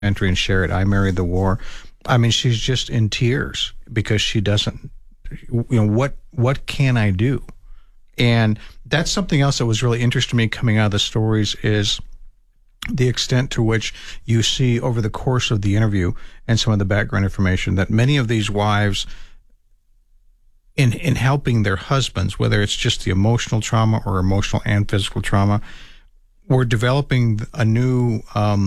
entry and share it. I Married the War. I mean, she's just in tears because she doesn't, what can I do? And that's something else that was really interesting to me coming out of the stories is the extent to which you see over the course of the interview and some of the background information that many of these wives in helping their husbands, whether it's just the emotional trauma or emotional and physical trauma, were developing a new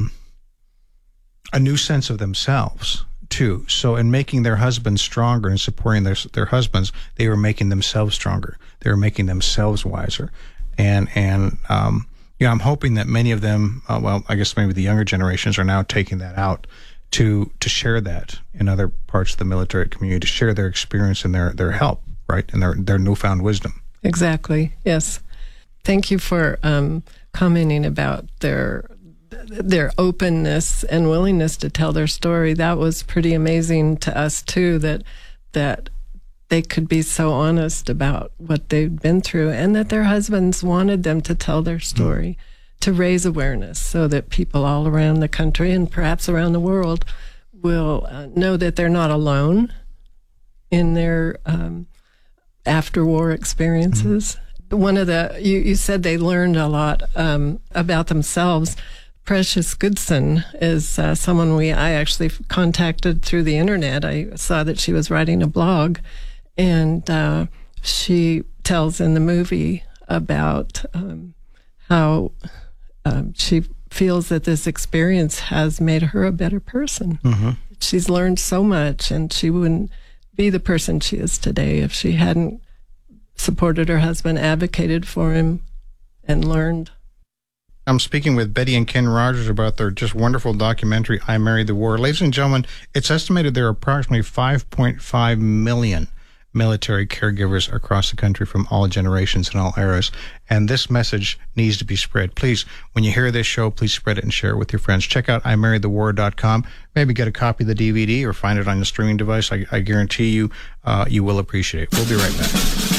sense of themselves too. So in making their husbands stronger and supporting their husbands, they were making themselves stronger. They were making themselves wiser. And I'm hoping that many of them, I guess maybe the younger generations are now taking that out to share that in other parts of the military community, to share their experience and their help, right? And their newfound wisdom. Exactly. Yes. Thank you for commenting about their openness and willingness to tell their story. That was pretty amazing to us too, that they could be so honest about what they've been through and that their husbands wanted them to tell their story, to raise awareness so that people all around the country and perhaps around the world will know that they're not alone in their after-war experiences. One of you said they learned a lot about themselves. Precious Goodson is someone I actually contacted through the internet. I saw that she was writing a blog, and she tells in the movie about how she feels that this experience has made her a better person. Mm-hmm. She's learned so much, and she wouldn't be the person she is today if she hadn't supported her husband, advocated for him, and learned. I'm speaking with Betty and Ken Rogers about their just wonderful documentary, I Married the War. Ladies and gentlemen, it's estimated there are approximately 5.5 million military caregivers across the country from all generations and all eras. And this message needs to be spread. Please, when you hear this show, please spread it and share it with your friends. Check out imarriedthewar.com. Maybe get a copy of the DVD or find it on your streaming device. I guarantee you, you will appreciate it. We'll be right back.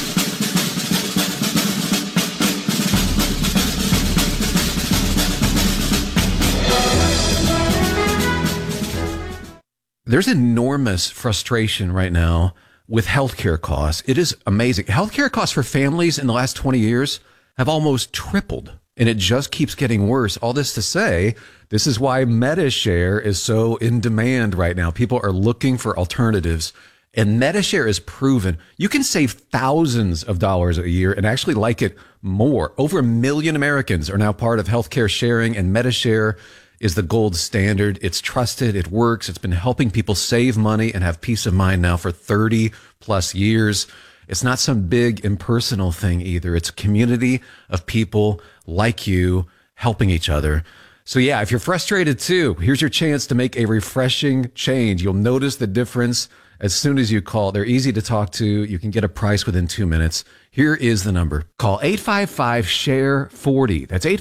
There's enormous frustration right now with healthcare costs. It is amazing. Healthcare costs for families in the last 20 years have almost tripled, and it just keeps getting worse. All this to say, this is why MediShare is so in demand right now. People are looking for alternatives, and MediShare is proven. You can save thousands of dollars a year and actually like it more. Over 1 million Americans are now part of healthcare sharing, and MediShare is the gold standard. It's trusted. It works. It's been helping people save money and have peace of mind now for 30 plus years. It's not some big impersonal thing either. It's a community of people like you helping each other. So yeah, if you're frustrated too, here's your chance to make a refreshing change. You'll notice the difference as soon as you call. They're easy to talk to. You can get a price within 2 minutes. Here is the number. Call 855-SHARE-40. That's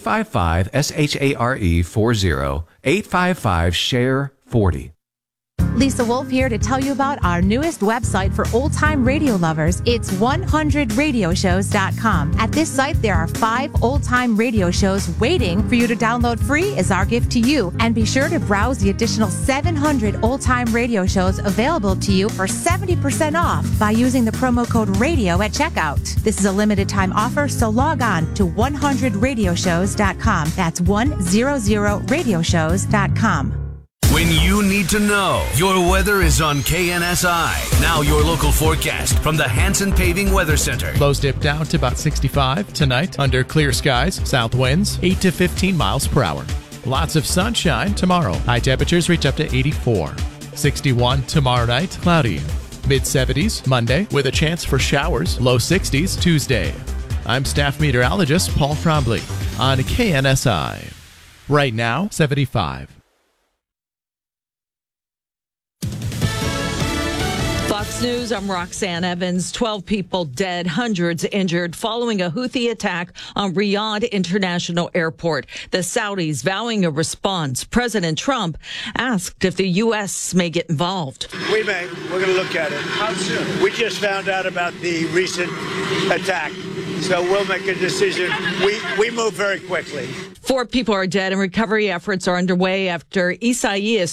855-SHARE-40. 855-SHARE-40. Lisa Wolf here to tell you about our newest website for old-time radio lovers. It's 100radioshows.com. At this site, there are 5 old-time radio shows waiting for you to download free as our gift to you. And be sure to browse the additional 700 old-time radio shows available to you for 70% off by using the promo code RADIO at checkout. This is a limited-time offer, so log on to 100radioshows.com. That's 100radioshows.com. When you need to know, your weather is on KNSI. Now your local forecast from the Hanson Paving Weather Center. Lows dip down to about 65 tonight under clear skies. South winds 8 to 15 miles per hour. Lots of sunshine tomorrow. High temperatures reach up to 84. 61 tomorrow night, cloudy. Mid-70s Monday with a chance for showers. Low 60s Tuesday. I'm staff meteorologist Paul Trombley on KNSI. Right now, 75. Fox News, I'm Roxanne Evans. 12 people dead, hundreds injured following a Houthi attack on Riyadh International Airport. The Saudis vowing a response. President Trump asked if the U.S. may get involved. We may. We're going to look at it. How soon? We just found out about the recent attack. So we'll make a decision. We move very quickly. 4 people are dead and recovery efforts are underway after Isaias